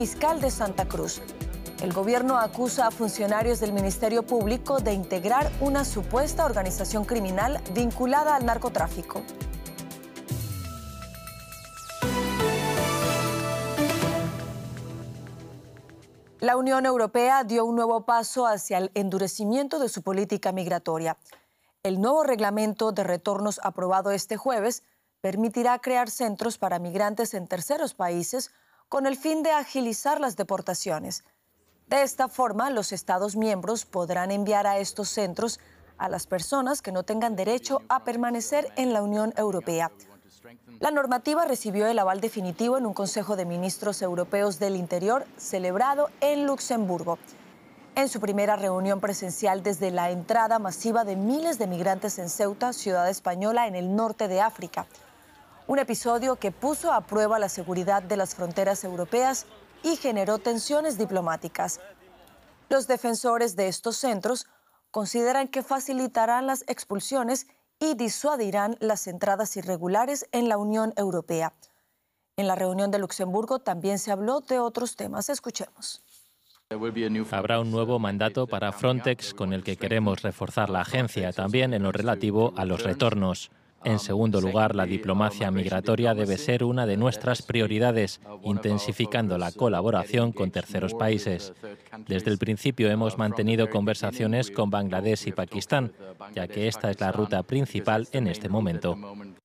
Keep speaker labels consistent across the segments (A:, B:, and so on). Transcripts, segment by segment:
A: Fiscal de Santa Cruz. El gobierno acusa a funcionarios del Ministerio Público de integrar una supuesta organización criminal vinculada al narcotráfico. La Unión Europea dio un nuevo paso hacia el endurecimiento de su política migratoria. El nuevo reglamento de retornos aprobado este jueves permitirá crear centros para migrantes en terceros países con el fin de agilizar las deportaciones. De esta forma, los Estados miembros podrán enviar a estos centros a las personas que no tengan derecho a permanecer en la Unión Europea. La normativa recibió el aval definitivo en un Consejo de Ministros Europeos del Interior celebrado en Luxemburgo. En su primera reunión presencial desde la entrada masiva de miles de migrantes en Ceuta, ciudad española en el norte de África. Un episodio que puso a prueba la seguridad de las fronteras europeas y generó tensiones diplomáticas. Los defensores de estos centros consideran que facilitarán las expulsiones y disuadirán las entradas irregulares en la Unión Europea. En la reunión de Luxemburgo también se habló de otros temas. Escuchemos.
B: Habrá un nuevo mandato para Frontex con el que queremos reforzar la agencia, también en lo relativo a los retornos. En segundo lugar, la diplomacia migratoria debe ser una de nuestras prioridades, intensificando la colaboración con terceros países. Desde el principio hemos mantenido conversaciones con Bangladesh y Pakistán, ya que esta es la ruta principal en este momento.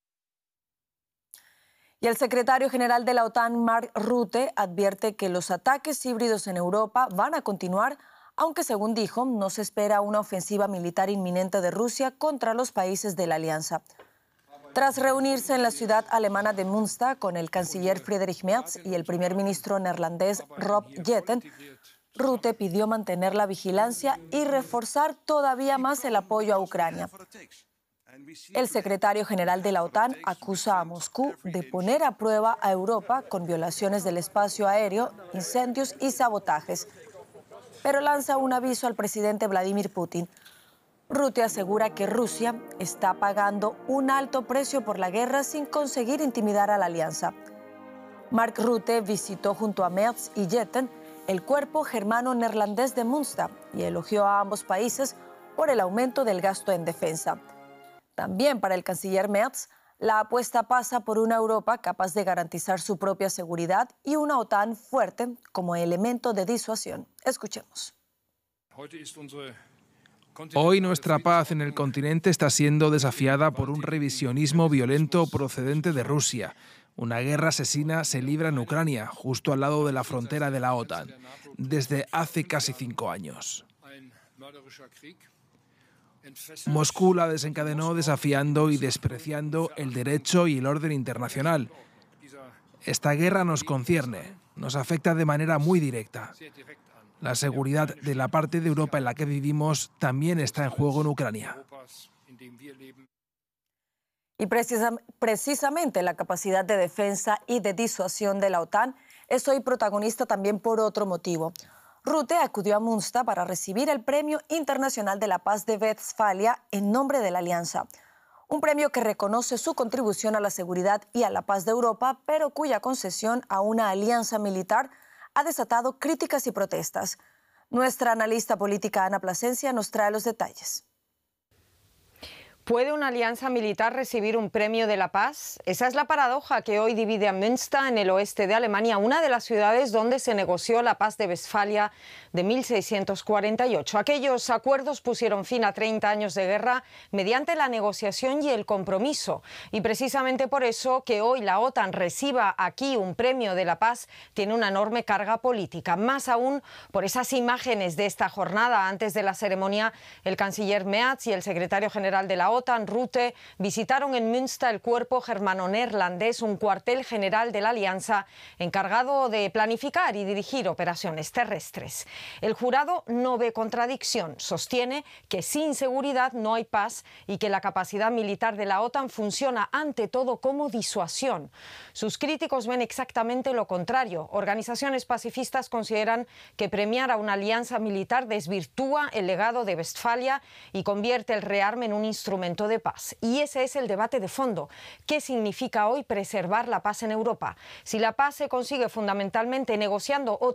A: Y el secretario general de la OTAN, Mark Rutte, advierte que los ataques híbridos en Europa van a continuar, aunque según dijo, no se espera una ofensiva militar inminente de Rusia contra los países de la alianza. Tras reunirse en la ciudad alemana de Münster con el canciller Friedrich Merz y el primer ministro neerlandés Rob Jetten, Rutte pidió mantener la vigilancia y reforzar todavía más el apoyo a Ucrania. El secretario general de la OTAN acusa a Moscú de poner a prueba a Europa con violaciones del espacio aéreo, incendios y sabotajes, pero lanza un aviso al presidente Vladimir Putin. Rutte asegura que Rusia está pagando un alto precio por la guerra sin conseguir intimidar a la alianza. Mark Rutte visitó junto a Merz y Jetten el cuerpo germano-neerlandés de Münster y elogió a ambos países por el aumento del gasto en defensa. También para el canciller Merz, la apuesta pasa por una Europa capaz de garantizar su propia seguridad y una OTAN fuerte como elemento de disuasión. Escuchemos.
C: Hoy nuestra paz en el continente está siendo desafiada por un revisionismo violento procedente de Rusia. Una guerra asesina se libra en Ucrania, justo al lado de la frontera de la OTAN, desde hace casi 5 años. Moscú la desencadenó desafiando y despreciando el derecho y el orden internacional. Esta guerra nos concierne, nos afecta de manera muy directa. La seguridad de la parte de Europa en la que vivimos también está en juego en Ucrania.
A: Y precisamente la capacidad de defensa y de disuasión de la OTAN es hoy protagonista también por otro motivo. Rutte acudió a Münster para recibir el Premio Internacional de la Paz de Westfalia en nombre de la Alianza. Un premio que reconoce su contribución a la seguridad y a la paz de Europa, pero cuya concesión a una alianza militar ha desatado críticas y protestas. Nuestra analista política Ana Plasencia nos trae los detalles.
D: ¿Puede una alianza militar recibir un premio de la paz? Esa es la paradoja que hoy divide a Münster, en el oeste de Alemania, una de las ciudades donde se negoció la paz de Westfalia de 1648. Aquellos acuerdos pusieron fin a 30 años de guerra mediante la negociación y el compromiso. Y precisamente por eso que hoy la OTAN reciba aquí un premio de la paz tiene una enorme carga política. Más aún por esas imágenes de esta jornada. Antes de la ceremonia, el canciller Merz y el secretario general de la OTAN, Rutte, visitaron en Münster el cuerpo germano-neerlandés, un cuartel general de la alianza encargado de planificar y dirigir operaciones terrestres. El jurado no ve contradicción, sostiene que sin seguridad no hay paz y que la capacidad militar de la OTAN funciona ante todo como disuasión. Sus críticos ven exactamente lo contrario. Organizaciones pacifistas consideran que premiar a una alianza militar desvirtúa el legado de Westfalia y convierte el rearme en un instrumento de paz. Y ese es el debate de fondo. ¿Qué significa hoy preservar la paz en Europa? Si la paz se consigue fundamentalmente negociando o